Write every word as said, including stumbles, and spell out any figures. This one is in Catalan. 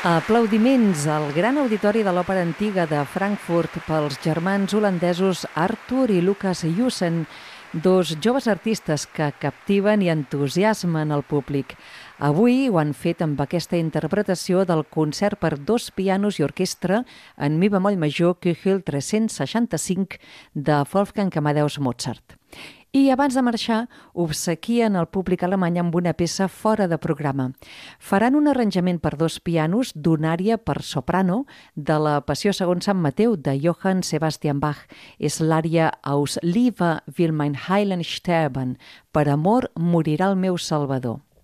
Aplaudiments al gran auditori de l'Òpera Antiga de Frankfurt pels germans holandesos Arthur i Lucas Jussen, dos joves artistes que captiven i entusiasmen el públic. Avui ho han fet amb aquesta interpretació del concert per dos pianos i orquestra en mi bemoll major Köchel tres-cents seixanta-cinc de Wolfgang Amadeus Mozart. I abans de marxar, obsequien el públic alemany amb una peça fora de programa. Faran un arranjament per dos pianos d'una ària per soprano de la Passió segons Sant Mateu de Johann Sebastian Bach. És l'ària Aus Liebe will mein Heiland sterben, per amor morirà el meu Salvador.